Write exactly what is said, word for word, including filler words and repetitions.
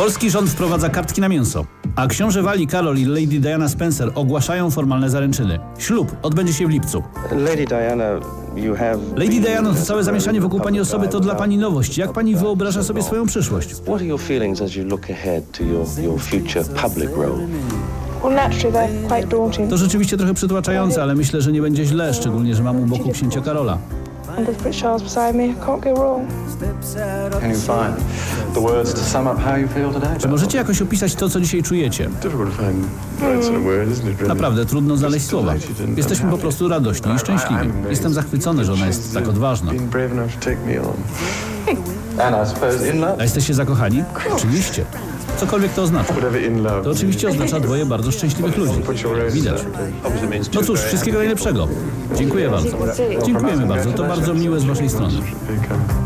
Polski rząd wprowadza kartki na mięso, a książę Walii Karol i Lady Diana Spencer ogłaszają formalne zaręczyny. Ślub odbędzie się w lipcu. Lady Diana, you have... Lady Diana, to całe zamieszanie wokół pani osoby to dla pani nowość. Jak pani wyobraża sobie swoją przyszłość? What are your feelings as you look ahead to your, your future public role? To rzeczywiście trochę przytłaczające, ale myślę, że nie będzie źle, szczególnie, że mam u boku księcia Karola. Czy możecie jakoś opisać to, co dzisiaj czujecie? Naprawdę trudno znaleźć słowa. Jesteśmy po prostu radośni i szczęśliwi. Jestem zachwycony, że ona jest tak odważna. A jesteście zakochani? Oczywiście. Cokolwiek to oznacza. To oczywiście oznacza dwoje bardzo szczęśliwych ludzi. Widać. No cóż, wszystkiego najlepszego. Dziękuję bardzo. Dziękujemy bardzo. To bardzo miłe z waszej strony.